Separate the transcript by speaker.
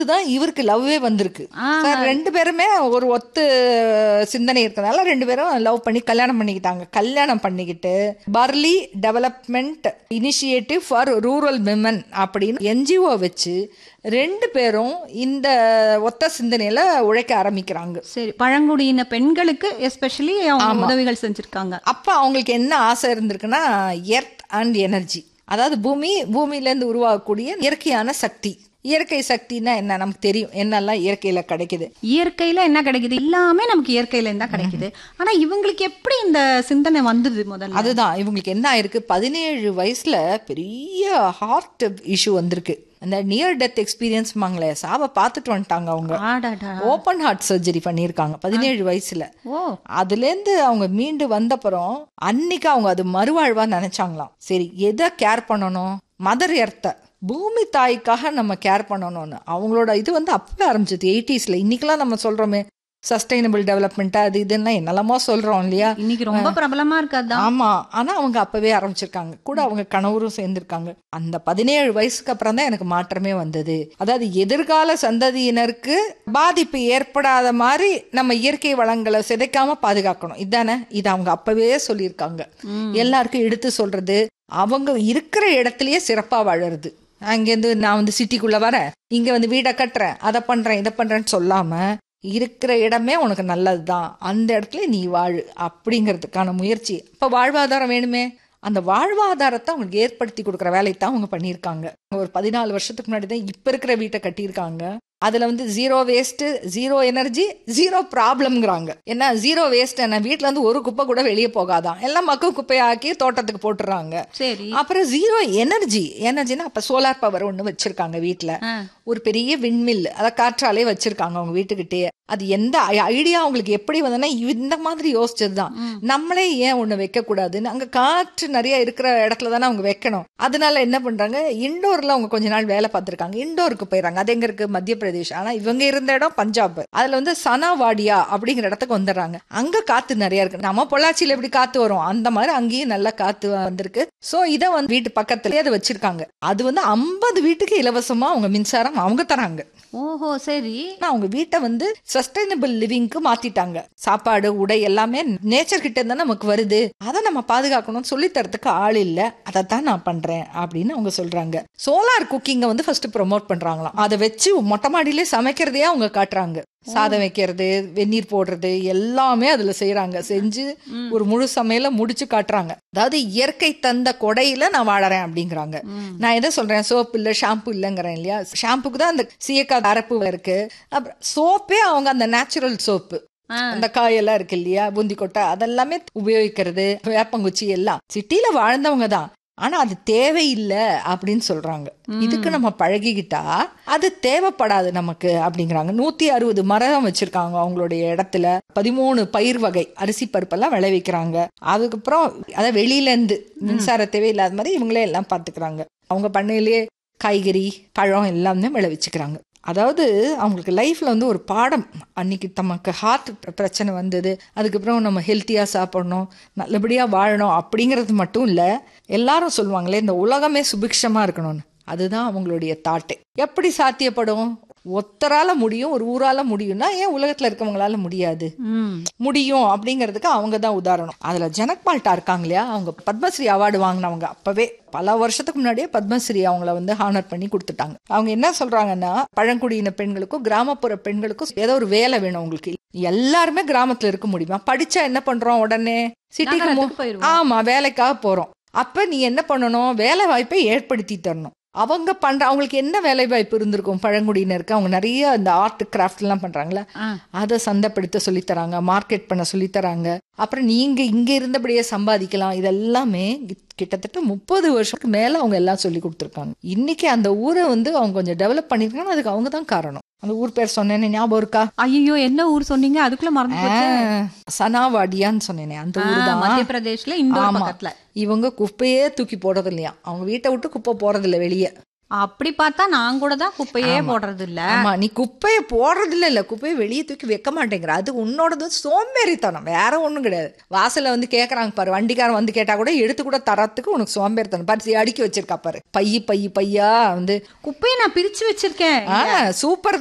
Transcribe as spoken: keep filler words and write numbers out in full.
Speaker 1: தான் இவருக்கு லவ்வே வந்திருக்கு. ரெண்டு பேருமே ஒரு ஒத்து சிந்தனை இருக்கிறதால ரெண்டு பேரும் லவ் பண்ணி கல்யாணம் பண்ணிக்கிட்டாங்க. கல்யாணம் பண்ணிக்கிட்டு பர்லி development initiative for rural women அப்படின்னு என்ஜிஓ வச்சு ரெண்டு பேரும் இந்த ஒத்த சிந்தனையில உழைக்க ஆரம்பிக்கிறாங்க.
Speaker 2: சரி, பழங்குடியின பெண்களுக்கு எஸ்பெஷலி அவங்க உதவிகள் செஞ்சிருக்காங்க.
Speaker 1: அப்ப அவங்களுக்கு என்ன ஆசை இருந்திருக்குன்னா, எர்த் அண்ட் எனர்ஜி, அதாவது பூமி, பூமியில இருந்து உருவாகக்கூடிய இயற்கையான சக்தி. இயற்கை சக்தினா என்ன நமக்கு தெரியும், என்னெல்லாம் இயற்கையில கிடைக்குது.
Speaker 2: இயற்கையில என்ன கிடைக்குது, எல்லாமே நமக்கு இயற்கையில இருந்தா கிடைக்குது. ஆனா இவங்களுக்கு எப்படி இந்த சிந்தனை வந்தது முதல்ல?
Speaker 1: அதுதான் இவங்களுக்கு என்ன ஆயிருக்கு, பதினேழு வயசுல பெரிய ஹார்ட் இஷ்யூ வந்திருக்கு. அந்த நியர் டெத் எக்ஸ்பீரியன்ஸ் மாங்களே, சாவை பார்த்துட்டு வந்துட்டாங்க. அவங்க ஓப்பன் ஹார்ட் சர்ஜரி பண்ணியிருக்காங்க பதினேழு வயசுல. அதுல இருந்து அவங்க மீண்டு வந்தப்புறம் அன்னைக்கு அவங்க அது மறுவாழ்வா நினைச்சாங்களாம். சரி, எதை கேர் பண்ணணும், மதர் எர்த்த, பூமி தாய்க்காக நம்ம கேர் பண்ணணும்னு அவங்களோட இது வந்து அப்பவே ஆரம்பிச்சது எயிட்டிஸ்ல. இன்னைக்கெல்லாம் நம்ம சொல்றோமே சஸ்டைனபிள் டெவலப்மெண்டா அது இதெல்லாம் என்னெல்லாமோ சொல்றோம் இல்லையா,
Speaker 2: இன்னைக்கு ரொம்ப பிரபலமா இருக்காது.
Speaker 1: ஆமா, ஆனா அவங்க அப்பவே ஆரம்பிச்சிருக்காங்க. கூட அவங்க கணவரும் சேர்ந்திருக்காங்க. அந்த பதினேழு வயசுக்கு அப்புறம் தான் எனக்கு மாற்றமே வந்தது. அதாவது எதிர்கால சந்ததியினருக்கு பாதிப்பு ஏற்படாத மாதிரி நம்ம இயற்கை வளங்களை சிதைக்காம பாதுகாக்கணும். இதானே இது அவங்க அப்பவே சொல்லியிருக்காங்க. எல்லாருக்கும் எடுத்து சொல்றது, அவங்க இருக்கிற இடத்துலயே சிறப்பா வாழறது. அங்கேருந்து நான் வந்து சிட்டிக்குள்ள வரேன், இங்க வந்து வீடை கட்டுறேன், அதை பண்றேன், இதை பண்றேன்னு சொல்லாம இருக்கிற இடமே உனக்கு நல்லதுதான், அந்த இடத்துல நீ வாழு அப்படிங்கிறதுக்கான முயற்சி. இப்ப வாழ்வாதாரம் வேணுமே, அந்த வாழ்வாதாரத்தை அவங்களுக்கு ஏற்படுத்தி கொடுக்குற வேலையை தான் அவங்க பண்ணியிருக்காங்க. ஒரு பதினாலு வருஷத்துக்கு முன்னாடி தான் இப்ப இருக்கிற வீட்டை கட்டியிருக்காங்க. அதுல வந்து zero waste, zero energy, zero ப்ராப்ளம்ங்கிறாங்க. என்ன ஜீரோ வேஸ்ட், என்ன வீட்டுல இருந்து ஒரு குப்பை கூட வெளியே போகாதான், எல்லாம் மக்கள் குப்பையாக்கி தோட்டத்துக்கு போட்டுறாங்க.
Speaker 2: சரி, அப்புறம்
Speaker 1: ஜீரோ எனர்ஜி, எனர்ஜினா அப்ப சோலார் பவர் ஒண்ணு வச்சிருக்காங்க வீட்டுல. ஒரு பெரிய விண்மில், அதை காற்றாலே வச்சிருக்காங்க அவங்க வீட்டுக்கிட்டே. அது எந்த ஐடியா அவங்களுக்கு எப்படி வந்ததுன்னா இந்த மாதிரி யோசிச்சதுதான். நம்மளே ஏன் ஒண்ணு வைக்க கூடாதுன்னு, அங்க காற்று நிறைய இருக்கிற இடத்துல தானே அவங்க வைக்கணும். அதனால என்ன பண்றாங்க, இண்டோர்ல அவங்க கொஞ்ச நாள் வேலை பார்த்திருக்காங்க. இண்டோருக்கு போயிடறாங்க. அது எங்க இருக்கு, மத்திய பிரதேஷ். ஆனா இவங்க இருந்த இடம் பஞ்சாப். அதுல வந்து சனாவாடியா அப்படிங்கிற இடத்துக்கு வந்துடுறாங்க. அங்க காத்து நிறைய இருக்கு. நம்ம பொள்ளாச்சியில எப்படி காத்து வரும் அந்த மாதிரி அங்கேயும் நல்ல காத்து வந்திருக்கு. சோ இதை வந்து வீட்டு பக்கத்துல அதை வச்சிருக்காங்க. அது வந்து ஐம்பது வீட்டுக்கு இலவசமா அவங்க மின்சாரம் அவங்க தராங்க.
Speaker 2: ஓஹோ, சரி.
Speaker 1: அவங்க வீட்டை வந்து சஸ்டைனபிள் லிவிங்க்கு மாத்திட்டாங்க. சாப்பாடு, உடை எல்லாமே நேச்சர் கிட்ட இருந்தா நமக்கு வருது, அதை நம்ம பாதுகாக்கணும்னு சொல்லி தரத்துக்கு ஆள் இல்ல, அதைத்தான் நான் பண்றேன் அப்படின்னு அவங்க சொல்றாங்க. சோலார் குக்கிங்க வந்து ஃபர்ஸ்ட் ப்ரொமோட் பண்றாங்களாம். அதை வச்சு மொட்டை மாடியிலே சமைக்கிறதையே அவங்க காட்டுறாங்க. சாதம் வைக்கிறது, வெந்நீர் போடுறது எல்லாமே அதுல செய்யறாங்க. செஞ்சு ஒரு முழு சமையல முடிச்சு காட்டுறாங்க. அதாவது இயற்கை தந்த கொடையில நான் வாழறேன் அப்படிங்கிறாங்க. நான் எதை சொல்றேன், சோப்பு இல்ல ஷாம்பு இல்லங்கிறேன் இல்லையா. ஷாம்புக்கு தான் அந்த சீயக்காய் அரப்பு இருக்கு. அப்புறம் சோப்பே அவங்க அந்த நேச்சுரல் சோப்பு, அந்த காயெல்லாம் இருக்கு இல்லையா, பூந்தி கொட்டை, அதெல்லாமே உபயோகிக்கிறது, வேப்பங்குச்சி எல்லாம். சிட்டில வாழ்ந்தவங்க தான், ஆனா அது தேவையில்லை அப்படின்னு சொல்றாங்க. இதுக்கு நம்ம பழகிக்கிட்டா அது தேவைப்படாது நமக்கு அப்படிங்கிறாங்க. நூத்தி அறுபது மரம் வச்சிருக்காங்க அவங்களுடைய இடத்துல. பதிமூணு பயிர் வகை அரிசி பருப்பெல்லாம் விளைவிக்கிறாங்க. அதுக்கப்புறம் அதை வெளியில இருந்து மின்சார தேவை இல்லாத மாதிரி இவங்களே எல்லாம் பாத்துக்கிறாங்க. அவங்க பண்ணையிலேயே காய்கறி, பழம் எல்லாமே விளைவிச்சுக்கிறாங்க. அதாவது அவங்களுக்கு லைஃப்ல வந்து ஒரு பாடம். அன்னைக்கு நமக்கு ஹார்ட் பிரச்சனை வந்தது, அதுக்கப்புறம் நம்ம ஹெல்த்தியா சாப்பிடணும், நல்லபடியா வாழணும் அப்படிங்கிறது மட்டும் இல்ல. எல்லாரும் சொல்லுவாங்களே இந்த உலகமே சுபிக்ஷமா இருக்கணும்னு, அதுதான் அவங்களுடைய தாட்டே. எப்படி சாத்தியப்படும், ஒத்தரால முடியும், ஒரு ஊரால முடியும்னா ஏன் உலகத்துல இருக்கவங்களால முடியாது? முடியும் அப்படிங்கிறதுக்கு அவங்க தான் உதாரணம். அதுல ஜனக் மால்டா இருக்காங்க இல்லையா, அவங்க பத்மஸ்ரீ அவார்டு வாங்கினவங்க. அப்பவே பல வருஷத்துக்கு முன்னாடியே பத்மஸ்ரீ அவங்கள வந்து ஹானர் பண்ணி கொடுத்துட்டாங்க. அவங்க என்ன சொல்றாங்கன்னா, பழங்குடியின பெண்களுக்கும் கிராமப்புற பெண்களுக்கும் ஏதோ ஒரு வேலை வேணும். உங்களுக்கு எல்லாருமே கிராமத்துல இருக்க முடியுமா? படிச்சா என்ன பண்றோம், உடனே சிட்டிக்கு ஆமா வேலைக்காக போறோம். அப்ப நீ என்ன பண்ணணும், வேலை வாய்ப்பை ஏற்படுத்தி தரணும். அவங்க பண்ற அவங்களுக்கு என்ன வேலை வாய்ப்பு இருந்திருக்கும் பழங்குடியினருக்கு? அவங்க நிறைய இந்த ஆர்ட் கிராஃப்ட் எல்லாம் பண்றாங்களா, அதை சந்தைப்படுத்த சொல்லித்தராங்க, மார்க்கெட் பண்ண சொல்லித்தராங்க. அப்புறம் நீங்க இங்க இருந்தபடியே சம்பாதிக்கலாம். இதெல்லாமே கிட்டத்தட்ட முப்பது வருஷத்துக்கு மேல அவங்க எல்லாம் சொல்லி கொடுத்துருக்காங்க. இன்னைக்கு அந்த ஊரை வந்து அவங்க கொஞ்சம் டெவலப் பண்ணிருக்காங்க. அதுக்கு அவங்க தான் காரணம். அந்த ஊர் பேர் சொன்னேனே, ஞாபகம் இருக்கா?
Speaker 2: ஐயோ, என்ன ஊர் சொன்னீங்க? அதுக்குள்ள மறந்து
Speaker 1: சனாவாடியான்னு சொன்னேனே, அந்த ஊர் தான்,
Speaker 2: மத்திய பிரதேஷ்ல. இந்தோர் பக்கத்துல.
Speaker 1: இவங்க குப்பையே தூக்கி போடுறது இல்லையா, அவங்க வீட்டை விட்டு குப்பை போறது இல்லை வெளியே.
Speaker 2: அப்படி பார்த்தா நான் கூட தான் குப்பையே போடுறது இல்ல.
Speaker 1: ஆமா, நீ குப்பையை போடுறது இல்ல இல்ல குப்பையை வெளியே தூக்கி வைக்க மாட்டேங்கிற. அது உன்னோடது சோம்பேறித்தனம், வேற ஒண்ணும் கிடையாது. வாசல்ல வந்து கேக்குறாங்க பாரு, வண்டிக்காரன் வந்து கேட்டா கூட எடுத்து கூட தரத்துக்கு உனக்கு சோம்பேறித்தனம். பாரு அடுக்கி வச்சிருக்கா பாரு, பைய பைய பையா வந்து
Speaker 2: குப்பையை நான் பிரிச்சு வச்சிருக்கேன்.
Speaker 1: சூப்பர்